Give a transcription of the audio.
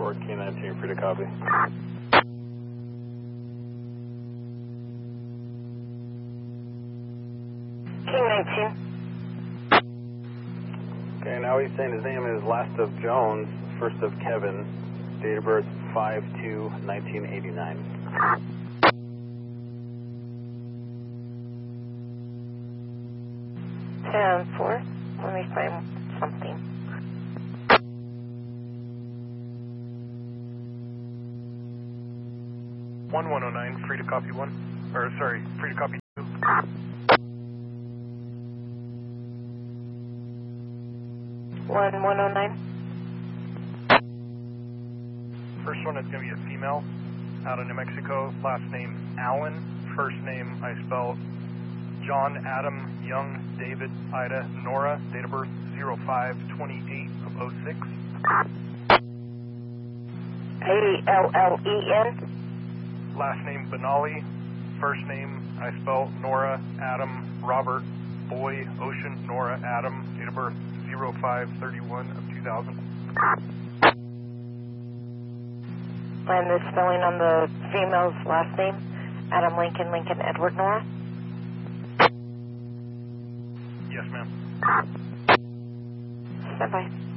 Forward K-19, free to copy. King 19. Okay, now he's saying his name is last of Jones, first of Kevin, date of birth 5/2/1989. 10-4. Let me find something. One 109, free to copy one. Or sorry, free to copy two. 109. First one is going to be a female out of New Mexico. Last name Allen. First name I spell John, Adam, Young, David, Ida, Nora. Date of birth 05/28/06. Allen. Last name Benali. First name I spell Nora, Adam, Robert, Boy, Ocean, Nora, Adam. Date of birth 05/31/2000. And the spelling on the female's last name, Adam Lincoln, Lincoln Edward Nora? Yes, ma'am. Stand by.